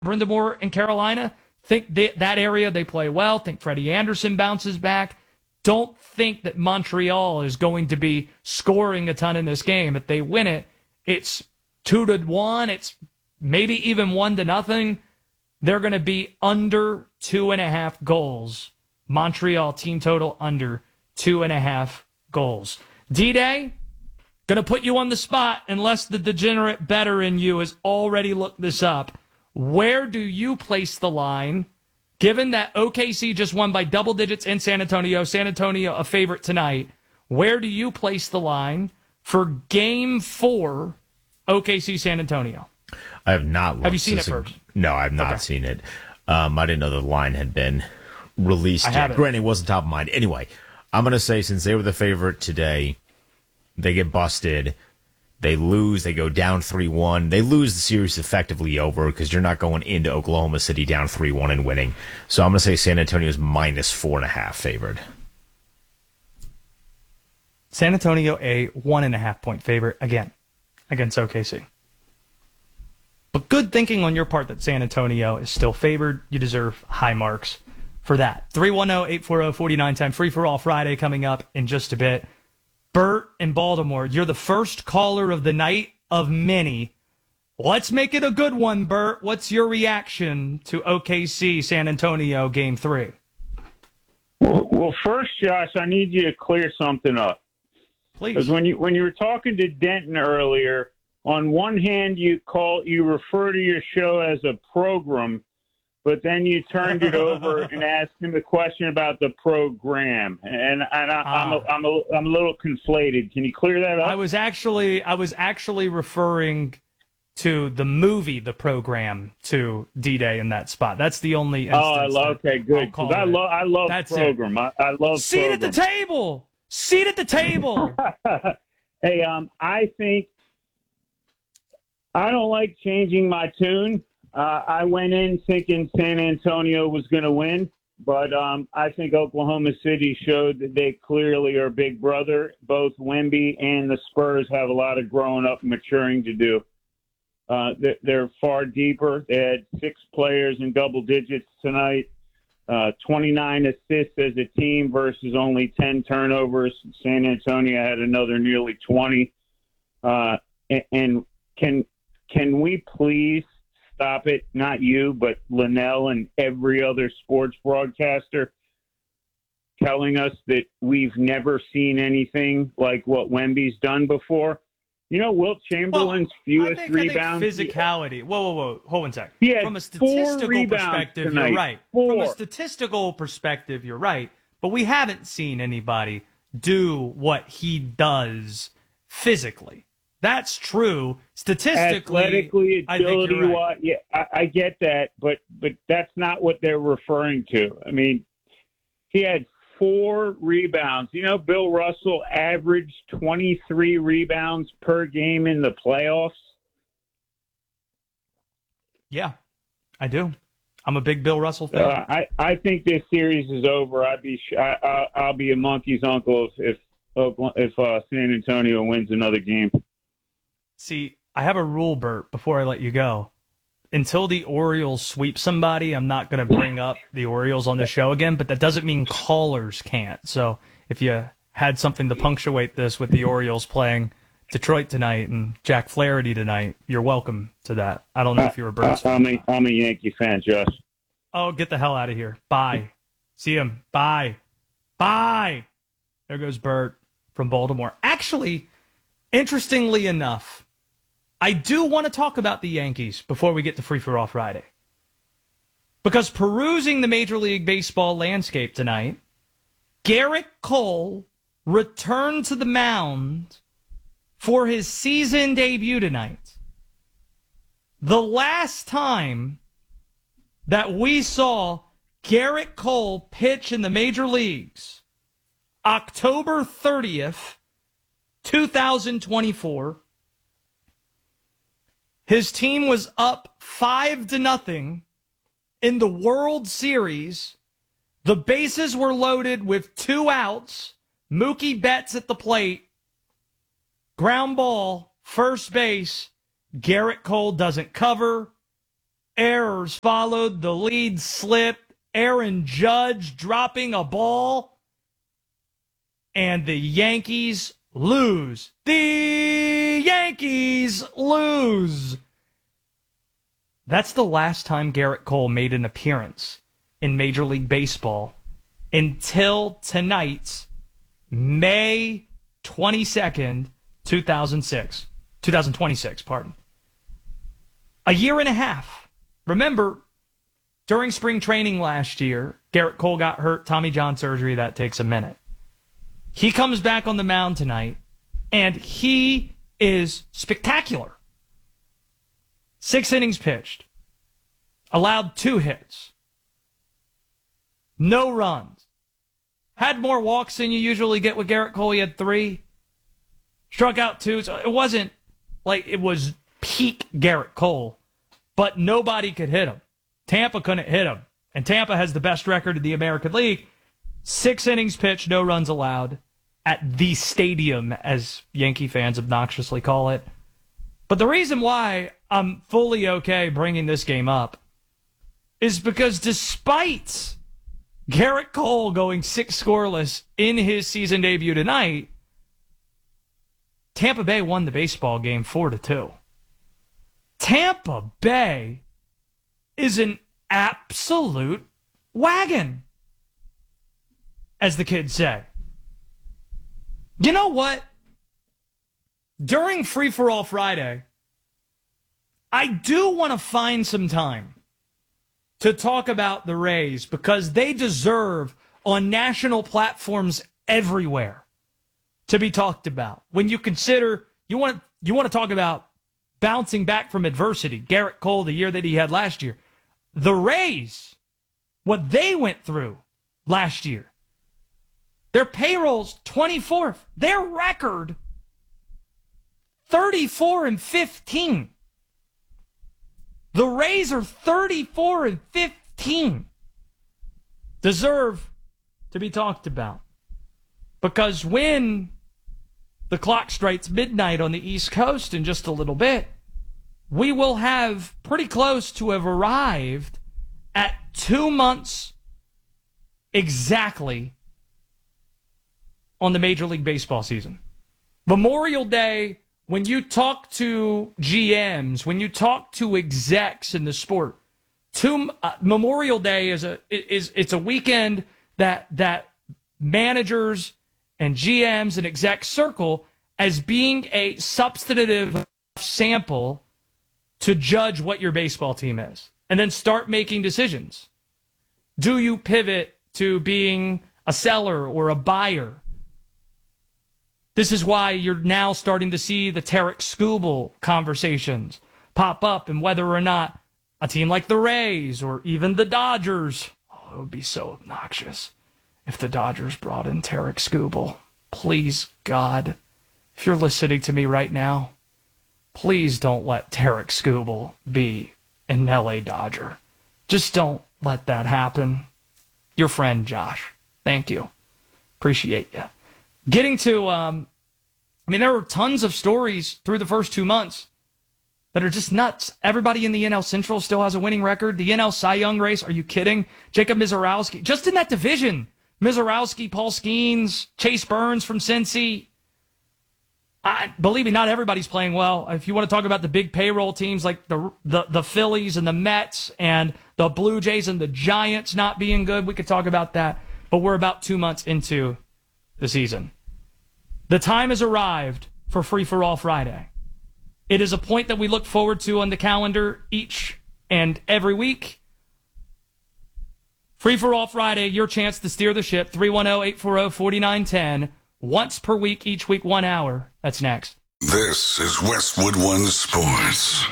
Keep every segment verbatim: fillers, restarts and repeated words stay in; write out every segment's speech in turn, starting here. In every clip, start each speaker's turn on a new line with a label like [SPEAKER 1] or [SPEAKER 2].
[SPEAKER 1] Brindamore and Carolina. Think they, that area they play well. Think Freddie Anderson bounces back. Don't think that Montreal is going to be scoring a ton in this game. If they win it, it's two to one. It's maybe even one to nothing. They're going to be under two and a half goals. Montreal team total under two and a half goals. D-Day, going to put you on the spot unless the degenerate better in you has already looked this up. Where do you place the line, given that O K C just won by double digits in San Antonio, San Antonio a favorite tonight, where do you place the line for game four, O K C San Antonio?
[SPEAKER 2] I have not looked.
[SPEAKER 1] Have you seen it first?
[SPEAKER 2] No, I have not okay. seen it. Um, I didn't know the line had been released
[SPEAKER 1] I
[SPEAKER 2] yet. Granted, it wasn't top of mind. Anyway, I'm going to say since they were the favorite today, they get busted. They lose. They go down three one. They lose the series effectively over because you're not going into Oklahoma City down three one and winning. So I'm going to say San Antonio's minus four and a half favored.
[SPEAKER 1] San Antonio a one and a half point favorite again against O K C. But good thinking on your part that San Antonio is still favored. You deserve high marks for that. three one zero, eight four zero, four nine one zero. Free for all Friday coming up in just a bit. Bert in Baltimore, you're the first caller of the night of many. Let's make it a good one, Bert. What's your reaction to O K C San Antonio game three?
[SPEAKER 3] Well, well first, Josh, I need you to clear something up.
[SPEAKER 1] Please.
[SPEAKER 3] Because when you when you were talking to Denton earlier, on one hand you call you refer to your show as a program, but then you turned it over and asked him a question about the program, and, and I,
[SPEAKER 1] ah.
[SPEAKER 3] I'm, a, I'm, a, I'm a little conflated. Can you clear that up?
[SPEAKER 1] I was actually I was actually referring to the movie, The Program, to D-Day in that spot. That's the only instance. Oh,
[SPEAKER 3] I love. Okay, good. Because I love I love
[SPEAKER 1] That's
[SPEAKER 3] program. I, I love
[SPEAKER 1] seat
[SPEAKER 3] program.
[SPEAKER 1] at the table. Seat at the table.
[SPEAKER 3] Hey, um, I think I don't like changing my tune. Uh, I went in thinking San Antonio was going to win, but um, I think Oklahoma City showed that they clearly are big brother. Both Wemby and the Spurs have a lot of growing up and maturing to do. Uh, they're, they're far deeper. They had six players in double digits tonight, uh, twenty-nine assists as a team versus only ten turnovers. San Antonio had another nearly twenty. Uh, and, and can can we please stop it, not you, but Linnell and every other sports broadcaster telling us that we've never seen anything like what Wemby's done before. You know, Wilt Chamberlain's
[SPEAKER 1] well,
[SPEAKER 3] fewest
[SPEAKER 1] I think,
[SPEAKER 3] rebounds.
[SPEAKER 1] I think physicality. Whoa, whoa, whoa. Hold one sec.
[SPEAKER 3] Yeah,
[SPEAKER 1] From a statistical perspective,
[SPEAKER 3] tonight.
[SPEAKER 1] you're right.
[SPEAKER 3] Four.
[SPEAKER 1] From a statistical perspective, you're right. But we haven't seen anybody do what he does physically. That's true. Statistically,
[SPEAKER 3] athletically, agility,
[SPEAKER 1] right.
[SPEAKER 3] wise, yeah, I, I get that, but but that's not what they're referring to. I mean, he had four rebounds. You know, Bill Russell averaged twenty-three rebounds per game in the playoffs.
[SPEAKER 1] Yeah, I do. I'm a big Bill Russell fan.
[SPEAKER 3] Uh, I I think this series is over. I'd be I, I, I'll be a monkey's uncle if if if uh, San Antonio wins another game.
[SPEAKER 1] See, I have a rule, Bert, before I let you go. Until the Orioles sweep somebody, I'm not going to bring up the Orioles on the show again, but that doesn't mean callers can't. So if you had something to punctuate this with the Orioles playing Detroit tonight and Jack Flaherty tonight, you're welcome to that. I don't know if you're a Birds
[SPEAKER 3] fan.
[SPEAKER 1] fan.
[SPEAKER 3] I'm a, I'm a Yankee fan, Josh.
[SPEAKER 1] Oh, get the hell out of here. Bye. See him. Bye. Bye. There goes Bert from Baltimore. Actually, interestingly enough, I do want to talk about the Yankees before we get to Free for All Friday. Because perusing the Major League Baseball landscape tonight, Garrett Cole returned to the mound for his season debut tonight. The last time that we saw Garrett Cole pitch in the major leagues, October thirtieth, twenty twenty-four, his team was up five to nothing in the World Series. The bases were loaded with two outs. Mookie Betts at the plate. Ground ball, first base. Garrett Cole doesn't cover. errors followed the lead slip. Aaron Judge dropping a ball. And the Yankees lose. The Yankees lose. That's the last time Gerrit Cole made an appearance in Major League Baseball until tonight, May twenty-second, two thousand six. two thousand twenty-six, pardon. A year and a half. Remember, during spring training last year, Gerrit Cole got hurt, Tommy John surgery. That takes a minute. He comes back on the mound tonight, and he is spectacular. Six innings pitched. Allowed two hits. No runs. Had more walks than you usually get with Gerrit Cole. He had three. Struck out two. So it wasn't like it was peak Gerrit Cole, but nobody could hit him. Tampa couldn't hit him. And Tampa has the best record in the American League. Six innings pitched, no runs allowed at the stadium, as Yankee fans obnoxiously call it. But the reason why I'm fully okay bringing this game up is because despite Gerrit Cole going six scoreless in his season debut tonight, Tampa Bay won the baseball game four to two. Tampa Bay is an absolute wagon, as the kids say. You know what? During Free For All Friday, I do want to find some time to talk about the Rays because they deserve on national platforms everywhere to be talked about. When you consider, you want you want to talk about bouncing back from adversity, Gerrit Cole, the year that he had last year. The Rays, what they went through last year. Their payroll's twenty-fourth. Their record, thirty-four and fifteen. The Rays are thirty-four and fifteen. Deserve to be talked about. Because when the clock strikes midnight on the East Coast in just a little bit, we will have pretty close to have arrived at two months exactly on the Major League Baseball season. Memorial Day, when you talk to G Ms, when you talk to execs in the sport, to, uh, Memorial Day is a is it's a weekend that that managers and G Ms and execs circle as being a substantive sample to judge what your baseball team is, and then start making decisions. Do you pivot to being a seller or a buyer? This is why you're now starting to see the Tarek Skubal conversations pop up, and whether or not a team like the Rays or even the Dodgers, oh, it would be so obnoxious if the Dodgers brought in Tarek Skubal. Please, God, if you're listening to me right now, please don't let Tarek Skubal be an L A Dodger. Just don't let that happen. Your friend, Josh. Thank you. Appreciate you. Getting to, um, I mean, there were tons of stories through the first two months that are just nuts. Everybody in the N L Central still has a winning record. The N L Cy Young race, are you kidding? Jacob Mizorowski, just in that division. Mizorowski, Paul Skeens, Chase Burns from Cincy. I, believe me, not everybody's playing well. If you want to talk about the big payroll teams like the, the the Phillies and the Mets and the Blue Jays and the Giants not being good, we could talk about that. But we're about two months into the season. The time has arrived for Free For All Friday. It is a point that we look forward to on the calendar each and every week. Free For All Friday, your chance to steer the ship. three one zero, eight four zero, four nine one zero. Once per week, each week, one hour. That's next.
[SPEAKER 4] This is Westwood One Sports.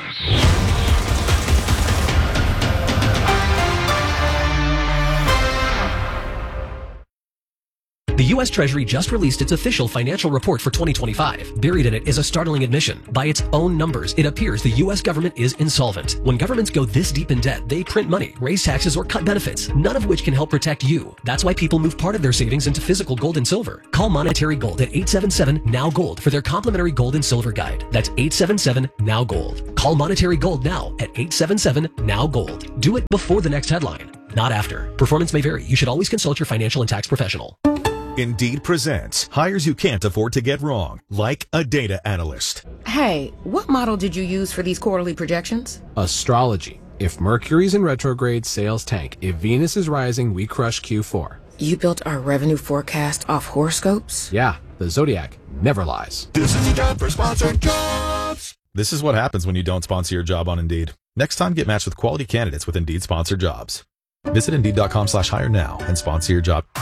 [SPEAKER 5] The U S Treasury just released its official financial report for twenty twenty-five. Buried in it is a startling admission. By its own numbers, it appears the U S government is insolvent. When governments go this deep in debt, they print money, raise taxes, or cut benefits, none of which can help protect you. That's why people move part of their savings into physical gold and silver. Call Monetary Gold at eight seven seven, N O W, GOLD for their complimentary gold and silver guide. That's eight seven seven, N O W, GOLD. Call Monetary Gold now at eight seven seven, N O W, GOLD. Do it before the next headline, not after. Performance may vary. You should always consult your financial and tax professional.
[SPEAKER 6] Indeed presents hires you can't afford to get wrong, like a data analyst.
[SPEAKER 7] Hey, what model did you use for these quarterly projections?
[SPEAKER 8] Astrology. If Mercury's in retrograde, sales tank. If Venus is rising, we crush Q four.
[SPEAKER 7] You built our revenue forecast off horoscopes?
[SPEAKER 8] Yeah, the Zodiac never lies.
[SPEAKER 6] This is a job for sponsored jobs. This is what happens when you don't sponsor your job on Indeed. Next time, get matched with quality candidates with Indeed sponsored jobs. Visit Indeed.com slash hire now and sponsor your job.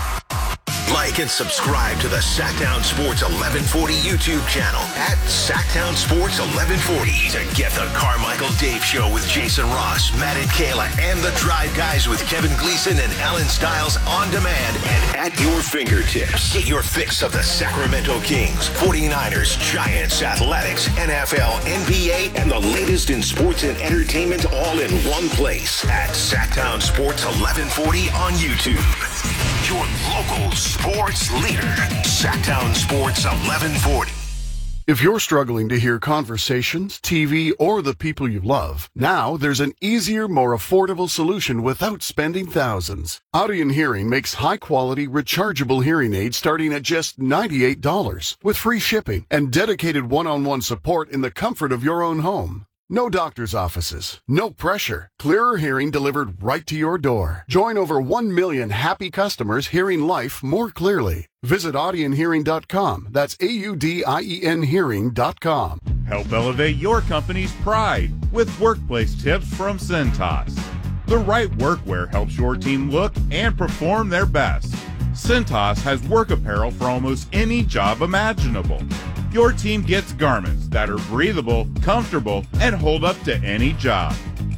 [SPEAKER 9] Like and subscribe to the Sacktown Sports eleven forty YouTube channel at Sacktown Sports eleven forty to get the Carmichael Dave Show with Jason Ross, Matt and Kayla, and the Drive Guys with Kevin Gleason and Alan Stiles on demand and at your fingertips. Get your fix of the Sacramento Kings, forty-niners, Giants, Athletics, N F L, N B A, and the latest in sports and entertainment all in one place at Sacktown Sports eleven forty on YouTube. Your local sports leader, Sacktown Sports eleven forty.
[SPEAKER 10] If you're struggling to hear conversations, T V, or the people you love, now there's an easier, more affordable solution without spending thousands. Audion Hearing makes high-quality, rechargeable hearing aids starting at just ninety-eight dollars with free shipping and dedicated one-on-one support in the comfort of your own home. No doctor's offices, no pressure, clearer hearing delivered right to your door. Join over one million happy customers hearing life more clearly. Visit Audion Hearing dot com. That's A U D I E N Hearing dot com.
[SPEAKER 11] Help elevate your company's pride with workplace tips from Cintas. The right workwear helps your team look and perform their best. Cintas has work apparel for almost any job imaginable. Your team gets garments that are breathable, comfortable, and hold up to any job.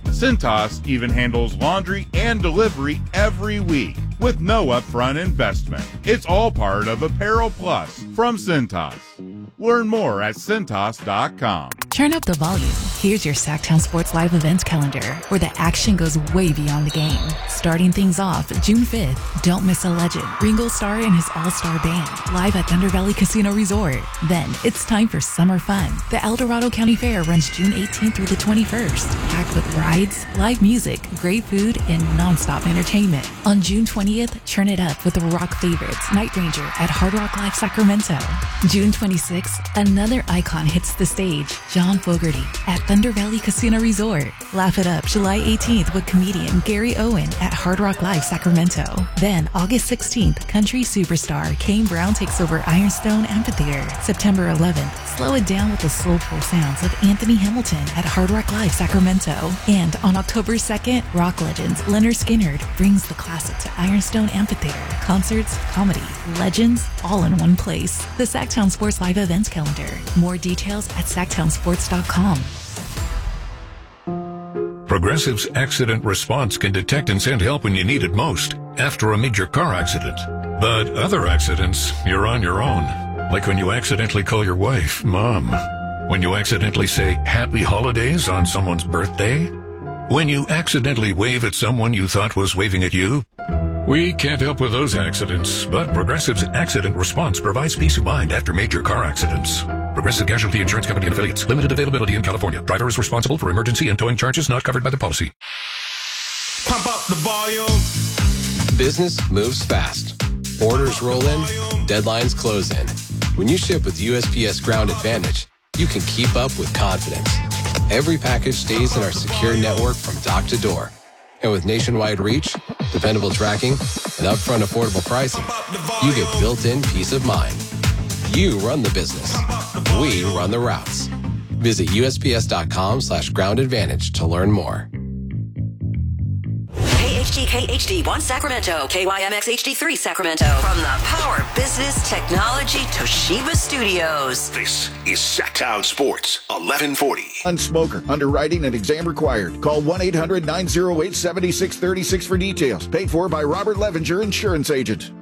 [SPEAKER 11] Cintas even handles laundry and delivery every week with no upfront investment. It's all part of Apparel Plus from Cintas. Learn more at Cintas dot com.
[SPEAKER 12] Turn up the volume. Here's your Sacktown Sports Live events calendar, where the action goes way beyond the game. Starting things off June fifth, don't miss a legend, Ringo Starr and his all-star band, live at Thunder Valley Casino Resort. Then it's time for summer fun. The El Dorado County Fair runs June eighteenth through the twenty-first, packed with rides, live music, great food, and nonstop entertainment. On June twentieth, turn it up with the rock favorites, Night Ranger at Hard Rock Live Sacramento. June twenty-sixth, another icon hits the stage, John Fogerty at Thunder Valley Casino Resort. Laugh it up July eighteenth with comedian Gary Owen at Hard Rock Live Sacramento. Then August sixteenth, country superstar Kane Brown takes over Ironstone Amphitheater. September eleventh, slow it down with the soulful sounds of Anthony Hamilton at Hard Rock Live Sacramento. And on October second, rock legends Leonard Skinner brings the classic to Ironstone Amphitheater. Concerts, comedy, legends, all in one place. The Sacktown Sports Live events calendar. More details at Sacktown Sports dot com.
[SPEAKER 13] Progressive's accident response can detect and send help when you need it most, after a major car accident. But other accidents, you're on your own. Like when you accidentally call your wife Mom. When you accidentally say Happy Holidays on someone's birthday. When you accidentally wave at someone you thought was waving at you. We can't help with those accidents, but Progressive's accident response provides peace of mind after major car accidents. Progressive Casualty Insurance Company and Affiliates. Limited availability in California. Driver is responsible for emergency and towing charges not covered by the policy.
[SPEAKER 14] Pump up the volume.
[SPEAKER 8] Business moves fast. Orders roll in. Deadlines close in. When you ship with U S P S Ground Advantage, you can keep up with confidence. Every package stays in our secure network from dock to door. And with nationwide reach, dependable tracking, and upfront affordable pricing, you get built-in peace of mind. You run the business. We run the routes. Visit U S P S dot com slash ground advantage to learn more.
[SPEAKER 15] K H G K H D one Sacramento, K Y M X H D three Sacramento. From the Power Business Technology Toshiba Studios.
[SPEAKER 9] This is Sacktown Sports eleven forty.
[SPEAKER 16] Unsmoker. Underwriting and exam required. Call one eight hundred nine oh eight seven six three six for details. Paid for by Robert Levinger, insurance agent.